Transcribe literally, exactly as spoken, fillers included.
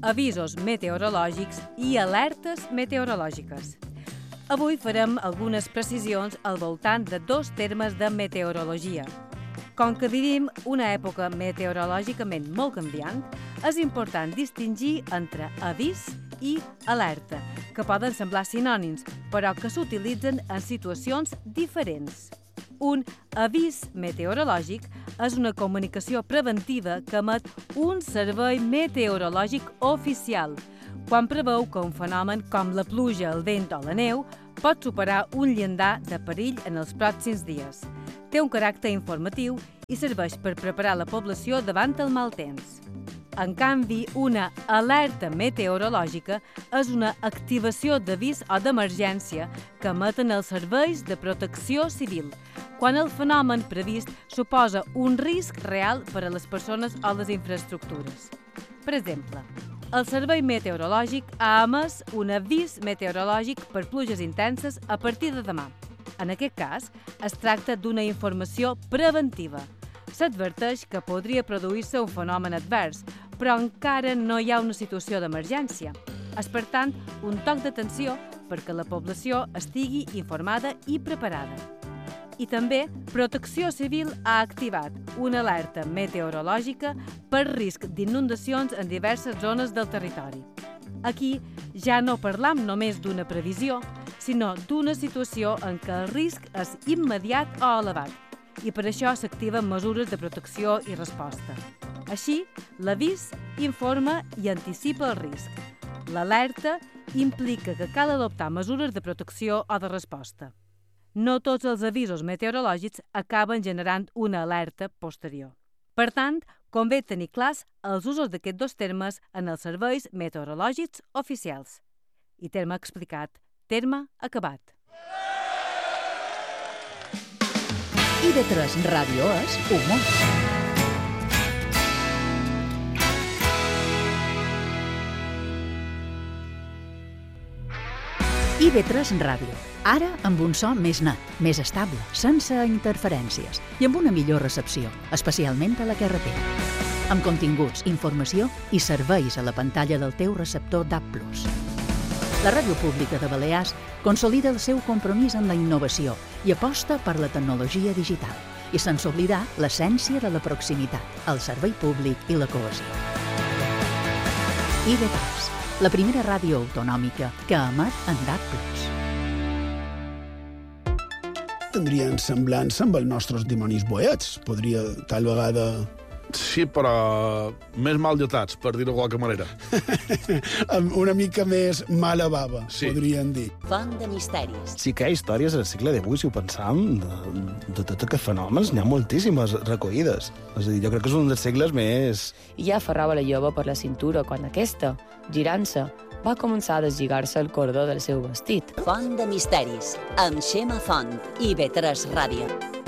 avisos meteorològics i alertes meteorològiques. Avui farem algunes precisions al voltant de dos termes de meteorologia. Com que vivim una època meteorològicament molt canviant, és important distingir entre avís i alerta, que poden semblar sinònims, però que s'utilitzen en situacions diferents. Un avís meteorològic és una comunicació preventiva que emet un servei meteorològic oficial, quan preveu que un fenomen com la pluja, el vent o la neu pot superar un llindar de perill en els pròxims dies. Té un caràcter informatiu i serveix per preparar la població davant el mal temps. En canvi, una alerta meteorològica és una activació d'avís o d'emergència que emeten els serveis de protecció civil, quan el fenomen previst suposa un risc real per a les persones o les infraestructures. Per exemple, el Servei Meteorològic ha emès un avís meteorològic per pluges intenses a partir de demà. En aquest cas, es tracta d'una informació preventiva. S'adverteix que podria produir-se un fenomen advers, però encara no hi ha una situació d'emergència. És, per tant, un toc d'atenció perquè la població estigui informada i preparada. I també, Protecció Civil ha activat una alerta meteorològica per risc d'inundacions en diverses zones del territori. Aquí ja no parlam només d'una previsió, sinó d'una situació en què el risc és immediat o elevat, i per això s'activen mesures de protecció i resposta. Així, l'avís informa i anticipa el risc. L'alerta implica que cal adoptar mesures de protecció o de resposta. No tots els avisos meteorològics acaben generant una alerta posterior. Per tant, convé tenir clars els usos d'aquests dos termes en els serveis meteorològics oficials. I terme explicat, terme acabat. I de tres Ràdio és humor. I de tres Ràdio. Ara amb un so més net, més estable, sense interferències i amb una millor recepció, especialment a la carretera. Amb continguts, informació i serveis a la pantalla del teu receptor D A B plus. La Ràdio Pública de Balears consolida el seu compromís amb la innovació i aposta per la tecnologia digital, i sense oblidar l'essència de la proximitat, el servei públic i la cohesió. I de tres, la primera ràdio autonòmica que emet en D A B plus. Tindrien semblança amb els nostres dimonis boets. Podria, tal vegada... Sí, però més mal dotats, per dir-ho de qualque manera. Una mica més mala bava, sí. Podríem dir. Font de misteris. Sí que hi ha històries al segle divuit, si ho pensam, de, de tots aquests fenòmens, n'hi ha moltíssimes recollides. És a dir, jo crec que és un dels segles més... I ja aferrava la jove per la cintura quan aquesta, girant-se, va començar a deslligar-se el cordó del seu vestit. Font de misteris, amb Xema Font i B tres Ràdio.